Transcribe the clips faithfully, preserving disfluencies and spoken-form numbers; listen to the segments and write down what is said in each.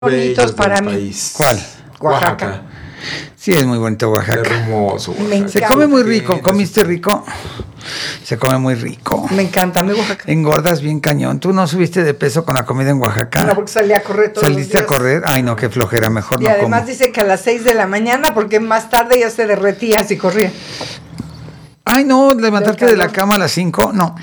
bonitos para mí. País. ¿Cuál? Oaxaca. Oaxaca. Sí, es muy bonito Oaxaca. Hermoso. Me Oaxaca. Se come muy rico. Sí, ¿Comiste rico? Se come muy rico. Me encanta mi Oaxaca. Engordas bien cañón. ¿Tú no subiste de peso con la comida en Oaxaca? No, porque salí a correr todos ¿Saliste los a días. correr? Ay, no, qué flojera, mejor Y no además como. dice que a las seis de la mañana, porque más tarde ya se derretía si corría. Ay, no, levantarte Del de la calor. cama a las cinco, no.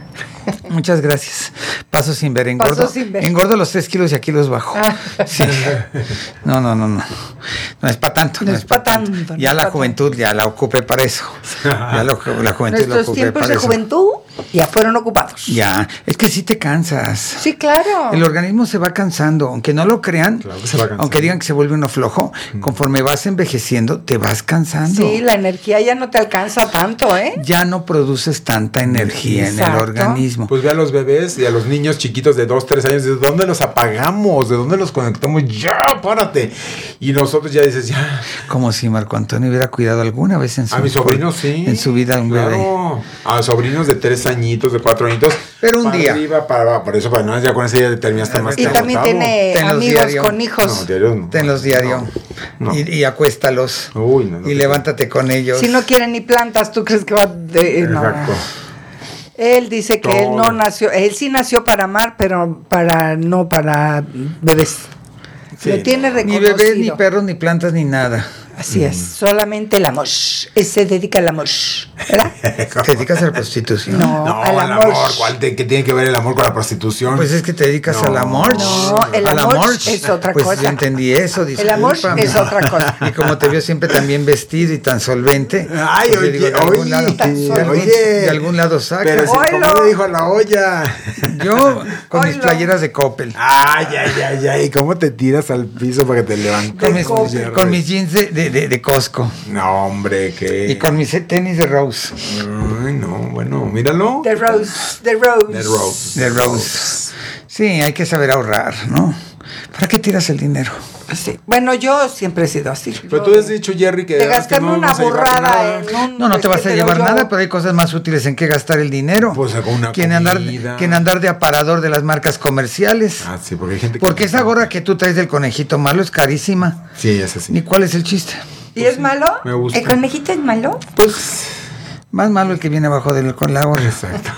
Muchas gracias. Paso sin ver, engordo. Paso sin ver. Engordo los tres kilos y aquí los bajo. Ah. Sí. No, no, no, no. No es para tanto. No es pa' tanto, no Ya es la pa' juventud ya la ocupé para eso. Ya lo- la juventud la Nuestros ocupé tiempos para de eso. juventud ya fueron ocupados. Ya, es que sí te cansas. Sí, claro. El organismo se va cansando, aunque no lo crean, Claro que se va cansando. aunque digan que se vuelve uno flojo, conforme vas envejeciendo, te vas cansando. Sí, la energía ya no te alcanza tanto, ¿eh? Ya no produces tanta energía en el Exacto. organismo. Pues ve a los bebés y a los niños chiquitos de dos, tres años, ¿de dónde los apagamos? ¿De dónde los conectamos? Ya, párate. Y nosotros ya dices, ya. Como si Marco Antonio hubiera cuidado alguna vez en su A mis sobrinos sí. en su vida un bebé. Claro. A sobrinos de tres añitos, de cuatro añitos. Pero un para día. Arriba, para abajo. Por eso, para no, ya con esa ya terminaste más Y que también agotado. tiene Tenlos amigos diario. con hijos. No, diario no. Tenlos diario No. Y, y acuéstalos Uy, no, no y te- levántate con ellos. Si no quieren ni plantas, ¿tú crees que va de...? No. Exacto. Él dice que él no Todo. nació, él sí nació para amar, pero para no para bebés. Sí, Lo tiene no. Ni reconocido. bebés, ni perros, ni plantas, ni nada. Así es, solamente el amor. Él se dedica al amor, ¿verdad? ¿Te dedicas a la prostitución? No, No, al al amor. amor. ¿Cuál te- ¿Qué tiene que ver el amor con la prostitución? Pues es que te dedicas No. al amor. No, el Al amor es otra pues cosa. yo entendí eso, El amor discúlpame. es otra cosa. Y como te veo siempre también vestido y tan solvente. Ay, pues yo oye, digo, de algún oye, lado, de, algún, oye. de algún lado saca. Pero si, Oilo. ¿cómo le dijo a la olla? Yo con mis Oilo. playeras de Coppel. Ay, ay, ay, ay. ¿Cómo te tiras al piso para que te levantes? Con mis, Coppel. con mis jeans de, de, de- de Costco. No, hombre, ¿qué? Y con mis tenis de Rose. Ay, no, bueno, míralo. The Rose, The Rose. The Rose. De Rose. Sí, hay que saber ahorrar, ¿no? ¿Para qué tiras el dinero? Sí. Bueno, yo siempre he sido así. Pero Yo tú de- has dicho, Jerry, que... de es que gastarme no una vas a llevar burrada nada. en un... No, no te vas a pero llevar yo- nada, pero hay cosas más útiles en que gastar el dinero. Pues, con una ¿Quién andar, comida. quién andar de aparador de las marcas comerciales? Ah, sí, porque hay gente que... Porque esa gorra que tú traes del conejito malo es carísima. Sí, es así. ¿Y cuál es el chiste? ¿Y es malo? Me gusta. ¿El conejito es malo? Pues... Más malo el que viene abajo del, con la gorra. Exacto.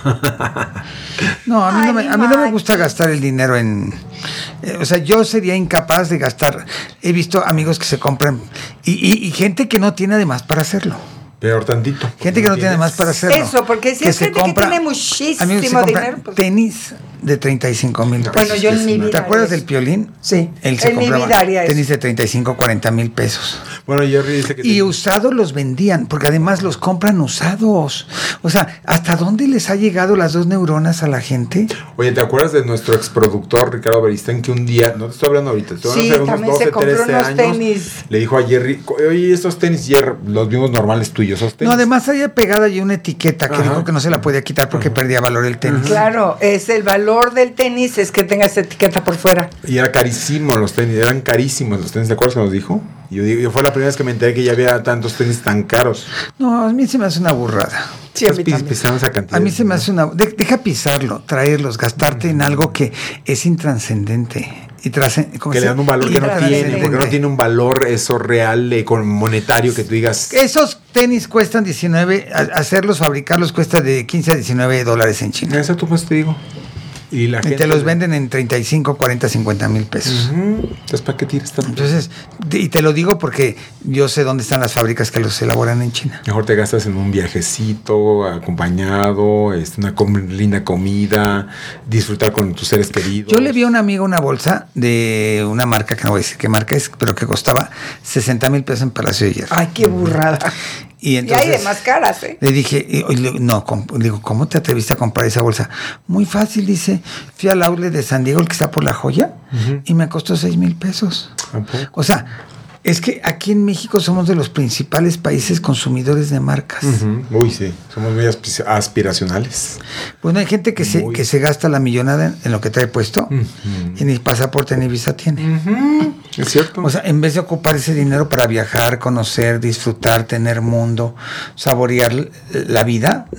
No, a mí, Ay, no me, mi a mí no me Mike. gusta gastar el dinero en... eh, o sea, yo sería incapaz de gastar. He visto amigos que se compran... Y, y- y gente que no tiene además para hacerlo. Peor tantito. Gente que no tiene más para hacerlo. Eso, porque si es gente que tiene muchísimo amigos que se compran dinero, pues- tenis de treinta y cinco mil pesos. Bueno, yo en mi vida ¿Te acuerdas haría del Piolín? Sí, Él se en mi compraba vida haría eso. tenis de treinta y cinco, cuarenta mil pesos. Bueno, Jerry dice que... Y te- usados los vendían, porque además los compran usados. O sea, ¿hasta dónde les ha llegado las dos neuronas a la gente? Oye, ¿te acuerdas de nuestro exproductor Ricardo Beristán que un día, no te estoy hablando ahorita, te estoy Sí, hablando de también se compró trece unos años, tenis. le dijo a Jerry, oye, estos tenis, Jerry, los vimos normales tuyos, esos tenis. No, además había pegada allí una etiqueta que Ajá. dijo que no se la podía quitar porque perdía valor el tenis. Claro, es el valor del tenis, es que tenga esa etiqueta por fuera. Y era carísimo los tenis, eran carísimos los tenis, ¿te acuerdas que nos dijo? Y yo, digo, yo fue la primera vez que me enteré que ya había tantos tenis tan caros. No, a mí se me hace una burrada. Sí, a Estás mí pis- también. pisando esa cantidad. A mí se me hace una... de- deja pisarlo, traerlos, gastarte en algo que es intranscendente. Y trascen- ¿cómo Que se- le dan un valor que no tiene, intrascendente. porque no tiene un valor eso real, eh, con monetario, que tú digas... Esos tenis cuestan diecinueve, a- hacerlos, fabricarlos cuesta de quince a diecinueve dólares en China. Eso tú pues te digo. Y la Y gente... te los venden en treinta y cinco, cuarenta, cincuenta mil pesos. Ujú. Entonces, ¿para qué tiras tanto? Entonces, de- y te lo digo porque yo sé dónde están las fábricas que los elaboran en China. Mejor te gastas en un viajecito acompañado, este, una com- linda comida, disfrutar con tus seres queridos. Yo le vi a un amigo una bolsa de una marca, que no voy a decir qué marca es, pero que costaba sesenta mil pesos en Palacio de Hierro. Ay, qué burrada. Y Y entonces hay de más caras, ¿eh? le dije, y- y le- no, com- le digo, ¿cómo te atreviste a comprar esa bolsa? Muy fácil, dice. Fui al outlet de San Diego, el que está por La Joya, Ujú. y me costó seis mil pesos. ¿A poco? O sea, es que aquí en México somos de los principales países consumidores de marcas. Ujú. Uy, sí, somos muy aspi- aspiracionales. Bueno, hay gente que se, Muy. que se gasta la millonada en, en lo que trae puesto Ujú. y ni pasaporte ni visa tiene. Ujú. Es cierto. O sea, en vez de ocupar ese dinero para viajar, conocer, disfrutar, tener mundo, saborear l- la vida, no.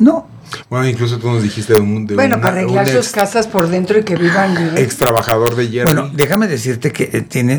Bueno, incluso tú nos dijiste de un... De bueno, una, para arreglar un sus ex, casas por dentro y que vivan bien. ex trabajador de Jerry. Bueno, déjame decirte que eh, tiene,